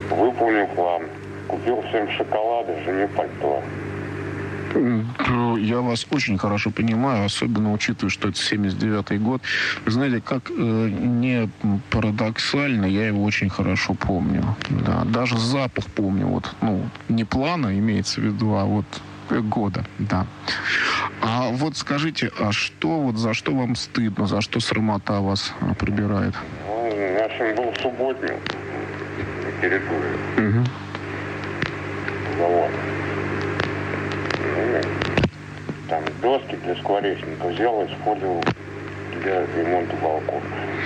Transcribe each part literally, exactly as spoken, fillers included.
Выполнил план. Купил всем шоколады, жене пальто. Я вас очень хорошо понимаю, особенно учитывая, что это семьдесят девятый год. Вы знаете, как э, не парадоксально, я его очень хорошо помню. Да, даже запах помню. Вот, ну, не плана имеется в виду, а вот года, да. А вот скажите, а что, вот за что вам стыдно, за что срамота вас а, прибирает? Ну, наш был субботник на территории. Угу. Вот. Ну, там доски для скворечника взял, использовал для ремонта балкона.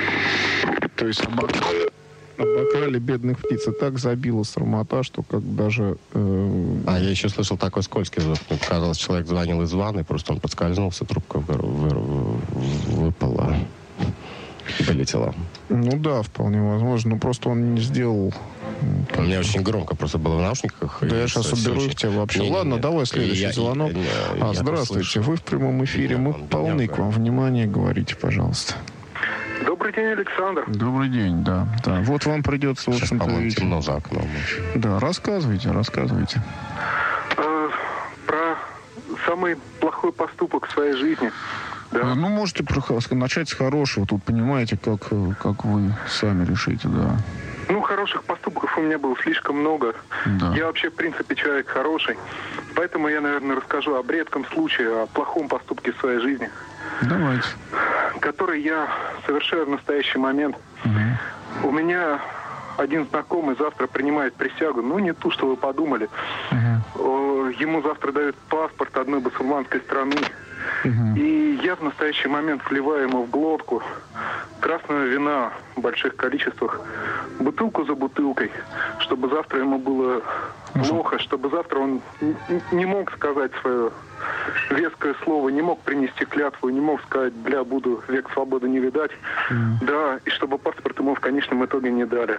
То есть обокрали, обокрали бедных птиц, и так забила срамота, что как даже... Э... А я еще слышал такой скользкий звук. Мне показалось, человек звонил из ванны, просто он подскользнулся, трубка вы, вы, выпала, полетела. Ну да, вполне возможно, но просто он не сделал... У меня очень громко просто было в наушниках. Да я сейчас уберу их тебя вообще. Не, Ладно, не, давай следующий я, звонок. Я, я, а, здравствуйте, вы в прямом эфире. Мы полны к вам. Внимание, говорите, пожалуйста. Добрый день, Александр. Добрый день, да. да. Вот вам придется, в общем-то... Сейчас, темно за окном. Да, рассказывайте, рассказывайте. А, про самый плохой поступок в своей жизни. Да. Ну, можете начать с хорошего. Тут понимаете, как, как вы сами решите, да. Ну, хороших поступков у меня было слишком много. Да. Я вообще, в принципе, человек хороший. Поэтому я, наверное, расскажу об редком случае, о плохом поступке в своей жизни. Давайте. Который я совершаю в настоящий момент. Угу. У меня один знакомый завтра принимает присягу. Ну, не ту, что вы подумали. Угу. Ему завтра дают паспорт одной мусульманской страны. Угу. И я в настоящий момент вливаю ему в глотку красного вина в больших количествах, бутылку за бутылкой, чтобы завтра ему было плохо, чтобы завтра он не мог сказать свое веское слово, не мог принести клятву, не мог сказать, бля, буду век свободы не видать. Mm. Да, и чтобы паспорт ему в конечном итоге не дали.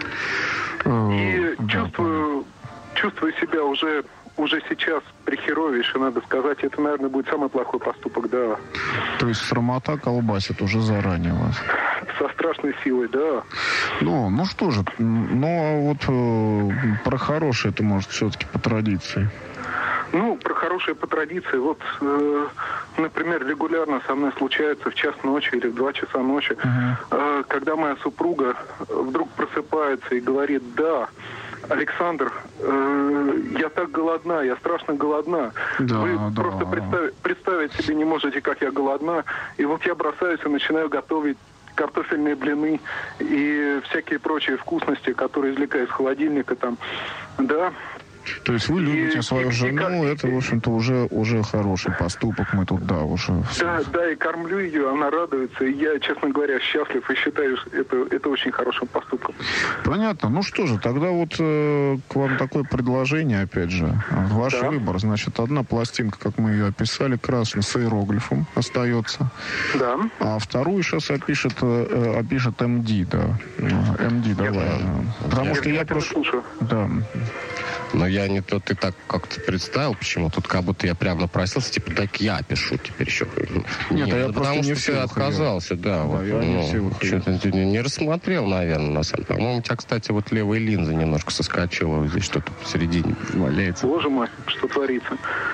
Mm. И mm. чувствую, чувствую себя уже уже сейчас прихеровейше, надо сказать, это, наверное, будет самый плохой поступок, да. То есть срамота колбасит уже заранее вас? Со страшной силой, да. Ну, ну что же, ну, вот э, про хорошее это, может, все-таки по традиции. Ну, про хорошее по традиции. Вот, э, например, регулярно со мной случается в час ночи или в два часа ночи, uh-huh. э, когда моя супруга вдруг просыпается и говорит, да, Александр, э, я так голодна, я страшно голодна. Да, Вы да. просто представить, представить себе не можете, как я голодна. И вот я бросаюсь и начинаю готовить картофельные блины и всякие прочие вкусности, которые извлекаю из холодильника там. Да. То есть вы любите и, свою и, жену, и, это, в общем-то, уже, уже хороший поступок. Мы тут, да, уже... Да, да, и кормлю ее, она радуется. И я, честно говоря, счастлив и считаю, что это, это очень хорошим поступком. Понятно. Ну что же, тогда вот э, к вам такое предложение, опять же. Ваш да. выбор. Значит, одна пластинка, как мы ее описали, красная, с иероглифом остается. Да. А вторую сейчас опишет, э, опишет эм ди, да. эм ди, давай. Я, Потому я, что я, я прошу... Да. Но я не то, ты так как-то представил, почему? Тут как будто я прямо напросился, типа, так я пишу теперь еще. Нет, Нет а я ну, просто потому не что ты отказался, да. да вот, я ну, не все что-то ты не рассмотрел, наверное, на самом деле. По-моему, у тебя, кстати, вот левая линза немножко соскочила, вот здесь что-то посередине валяется. Боже мой, что творится?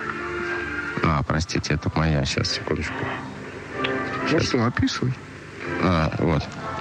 А, простите, это моя, сейчас, секундочку. Ну что, описывай. А, вот.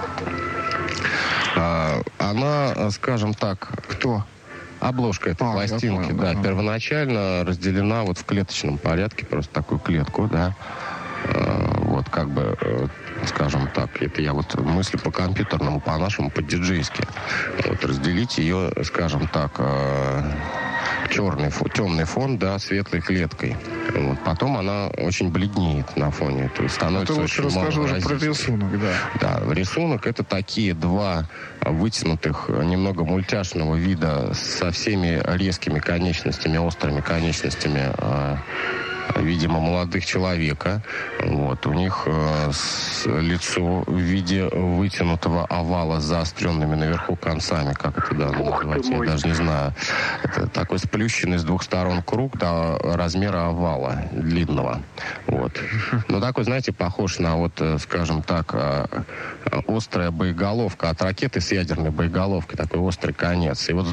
А, она, скажем так... Кто? Обложка этой а, пластинки, понял, да, да, первоначально разделена вот в клеточном порядке, просто такую клетку, да, э, вот как бы, э, скажем так, это я вот мыслю по компьютерному, по-нашему, по-диджейски, вот разделить ее, скажем так, э, черный, темный фон, да, светлой клеткой. Вот. Потом она очень бледнеет на фоне. То есть становится это лучше очень расскажу уже про рисунок, да. Да, рисунок это такие два вытянутых, немного мультяшного вида со всеми резкими конечностями, острыми конечностями, видимо, молодых человека. Вот. У них э, с, лицо в виде вытянутого овала с заостренными наверху концами. Как это да, называется? Я даже не знаю. Это такой сплющенный с двух сторон круг до размера овала длинного. Вот. Ну, такой, знаете, похож на, вот, скажем так, острая боеголовка от ракеты с ядерной боеголовкой. Такой острый конец. И вот